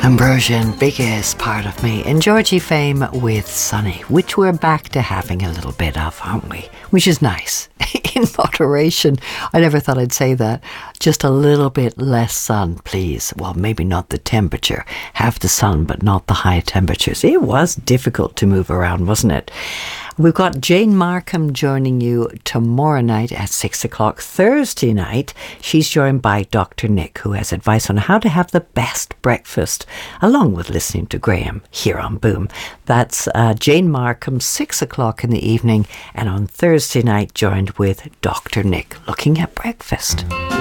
Ambrosia, biggest part of me, and Georgie Fame with Sunny, which we're back to having a little bit of, aren't we? Which is nice. In moderation. I never thought I'd say that. Just a little bit less sun, please. Well, maybe not the temperature. Have the sun, but not the high temperatures. It was difficult to move around, wasn't it? We've got Jane Markham joining you tomorrow night at 6 o'clock. Thursday night, she's joined by Dr. Nick, who has advice on how to have the best breakfast, along with listening to Graham here on Boom. That's Jane Markham, 6 o'clock in the evening, and on Thursday night, joined with Dr. Nick, looking at breakfast.